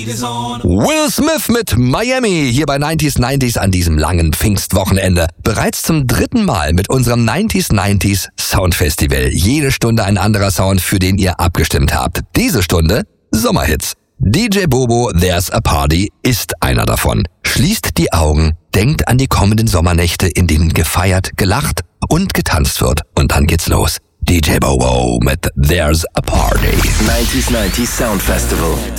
Will Smith mit Miami hier bei 90s an diesem langen Pfingstwochenende. Bereits zum 3. Mal mit unserem 90s Sound Festival. Jede Stunde ein anderer Sound, für den ihr abgestimmt habt. Diese Stunde Sommerhits. DJ Bobo, There's a Party ist einer davon. Schließt die Augen, denkt an die kommenden Sommernächte, in denen gefeiert, gelacht und getanzt wird. Und dann geht's los. DJ Bobo mit There's a Party. 90s Sound Festival.